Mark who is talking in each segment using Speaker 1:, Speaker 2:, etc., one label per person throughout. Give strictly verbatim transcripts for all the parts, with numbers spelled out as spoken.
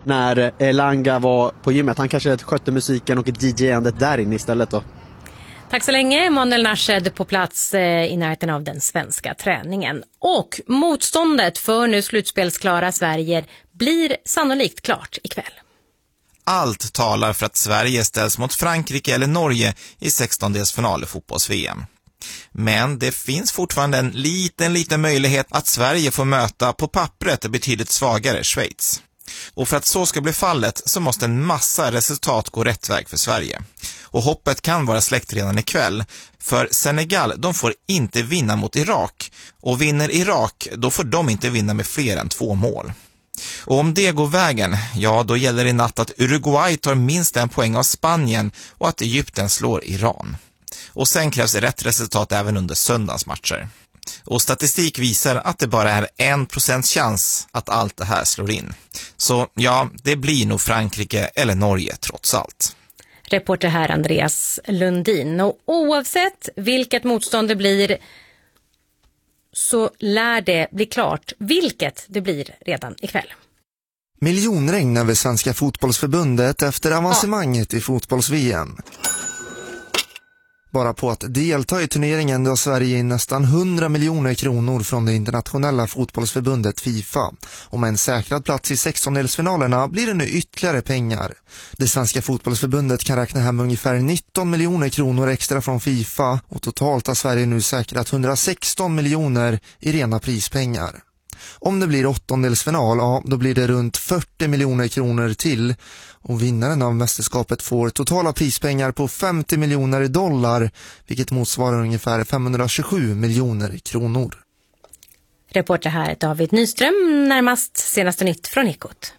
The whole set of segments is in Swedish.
Speaker 1: när Elanga var på gymmet. Han kanske skötte musiken och D J-andet där inne istället då.
Speaker 2: Tack så länge, Manuel Nashed på plats i närheten av den svenska träningen. Och motståndet för nu slutspelsklara Sverige blir sannolikt klart ikväll.
Speaker 3: Allt talar för att Sverige ställs mot Frankrike eller Norge i sextondelsfinal i fotbolls-V M. Men det finns fortfarande en liten, liten möjlighet att Sverige får möta på pappret ett betydligt svagare Schweiz. Och för att så ska bli fallet så måste en massa resultat gå rätt väg för Sverige. Och hoppet kan vara släckt redan ikväll. För Senegal, de får inte vinna mot Irak. Och vinner Irak, då får de inte vinna med fler än två mål. Och om det går vägen, ja då gäller det i natt att Uruguay tar minst en poäng av Spanien och att Egypten slår Iran. Och sen krävs det rätt resultat även under söndagsmatcher. Och statistik visar att det bara är en procents chans att allt det här slår in. Så ja, det blir nog Frankrike eller Norge trots allt.
Speaker 2: Reporter här Andreas Lundin. Och oavsett vilket motstånd det blir så lär det bli klart vilket det blir redan ikväll.
Speaker 4: Miljonregn över Svenska fotbollsförbundet efter avancemanget ja. i fotbolls-V M. Bara på att delta i turneringen då Sverige in nästan hundra miljoner kronor från det internationella fotbollsförbundet FIFA. Och med en säkrad plats i sextondelsfinalerna blir det nu ytterligare pengar. Det svenska fotbollsförbundet kan räkna hem ungefär nitton miljoner kronor extra från FIFA och totalt har Sverige nu säkrat hundrasexton miljoner i rena prispengar. Om det blir åttondelsfinal, ja, då blir det runt fyrtio miljoner kronor till. Och vinnaren av mästerskapet får totala prispengar på femtio miljoner dollar, vilket motsvarar ungefär femhundratjugosju miljoner kronor.
Speaker 2: Reporter här David Nyström, närmast senaste nytt från Ekot.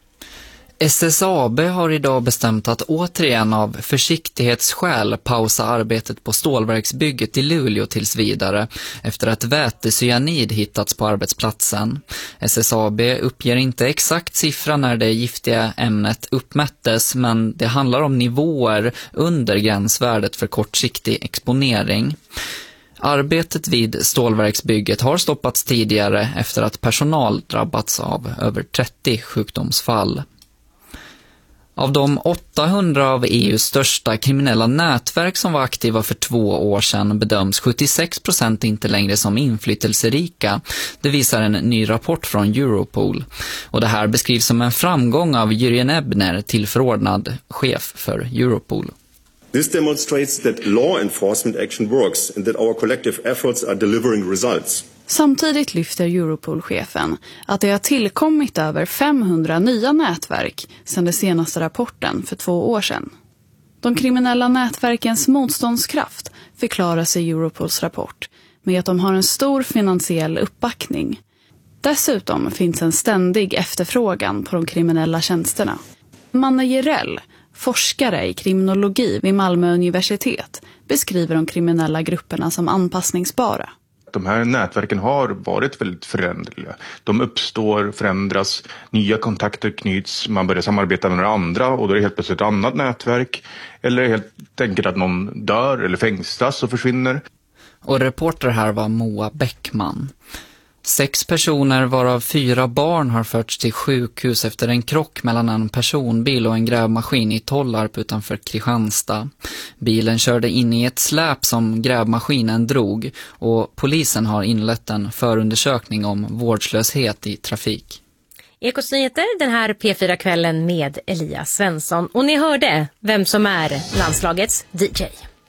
Speaker 5: S S A B har idag bestämt att återigen av försiktighetsskäl pausa arbetet på stålverksbygget i Luleå tills vidare efter att vätecyanid hittats på arbetsplatsen. S S A B uppger inte exakt siffra när det giftiga ämnet uppmättes, men det handlar om nivåer under gränsvärdet för kortsiktig exponering. Arbetet vid stålverksbygget har stoppats tidigare efter att personal drabbats av över trettio sjukdomsfall. Av de åttahundra av E U:s största kriminella nätverk som var aktiva för två år sedan bedöms sjuttiosex procent inte längre som inflytelserika. Det visar en ny rapport från Europol. Och det här beskrivs som en framgång av Jürgen Ebner, tillförordnad chef för Europol.
Speaker 6: This demonstrates that law enforcement action works and that our collective efforts are delivering results.
Speaker 7: Samtidigt lyfter Europol-chefen att det har tillkommit över femhundra nya nätverk sedan den senaste rapporten för två år sedan. De kriminella nätverkens motståndskraft förklaras i Europols rapport med att de har en stor finansiell uppbackning. Dessutom finns en ständig efterfrågan på de kriminella tjänsterna. Manne Jerell, forskare i kriminologi vid Malmö universitet, beskriver de kriminella grupperna som anpassningsbara.
Speaker 8: De här nätverken har varit väldigt föränderliga. De uppstår, förändras, nya kontakter knyts, man börjar samarbeta med några andra och då är det helt plötsligt ett annat nätverk. Eller helt enkelt att någon dör eller fängslas och försvinner.
Speaker 5: Och reporter här var Moa Bäckman. Sex personer varav fyra barn har förts till sjukhus efter en krock mellan en personbil och en grävmaskin i Tollarp utanför Kristianstad. Bilen körde in i ett släp som grävmaskinen drog och polisen har inlett en förundersökning om vårdslöshet i trafik.
Speaker 2: Ekots nyheter den här P fyra-kvällen med Elias Svensson. Och ni hörde vem som är landslagets D J.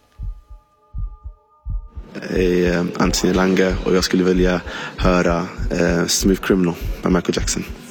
Speaker 9: Hej, Anthony Lange och jag skulle vilja höra uh, Smooth Criminal med Michael Jackson.